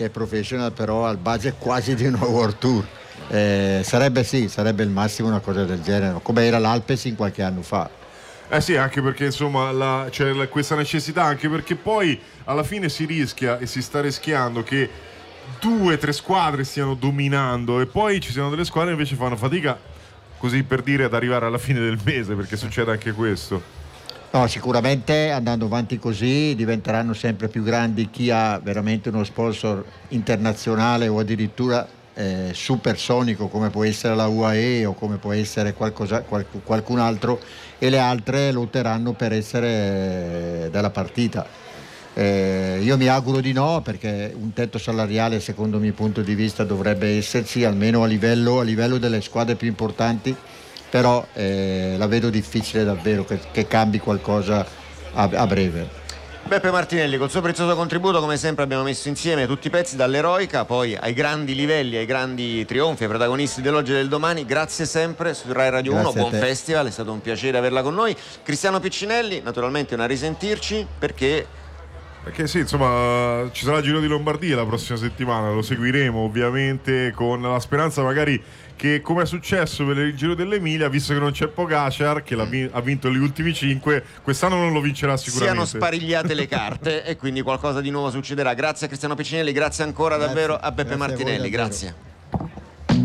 che è professional, però al budget quasi di una World Tour. Sarebbe il massimo una cosa del genere, come era l'Alpecin qualche anno fa. Sì, anche perché insomma c'è questa necessità, anche perché poi alla fine si rischia e si sta rischiando che 2-3 squadre stiano dominando e poi ci siano delle squadre che invece fanno fatica, così per dire, ad arrivare alla fine del mese, perché succede anche questo. No, sicuramente andando avanti così diventeranno sempre più grandi chi ha veramente uno sponsor internazionale o addirittura supersonico, come può essere la UAE o come può essere qualcun altro, e le altre lotteranno per essere della partita. Io mi auguro di no, perché un tetto salariale secondo il mio punto di vista dovrebbe esserci, almeno a livello delle squadre più importanti, però la vedo difficile davvero che cambi qualcosa a breve. Beppe Martinelli, col suo prezioso contributo, come sempre abbiamo messo insieme tutti i pezzi dall'eroica poi ai grandi livelli, ai grandi trionfi, ai protagonisti dell'oggi e del domani. Grazie sempre su Rai Radio 1, buon festival, è stato un piacere averla con noi. Cristiano Piccinelli, naturalmente una risentirci, perché sì, insomma, ci sarà il Giro di Lombardia la prossima settimana, lo seguiremo ovviamente con la speranza magari che, come è successo per il Giro dell'Emilia, visto che non c'è Pogacar che ha vinto gli ultimi 5, quest'anno non lo vincerà sicuramente. Siano sparigliate le carte e quindi qualcosa di nuovo succederà. Grazie a Cristiano Piccinelli, grazie ancora davvero a Beppe Martinelli, grazie.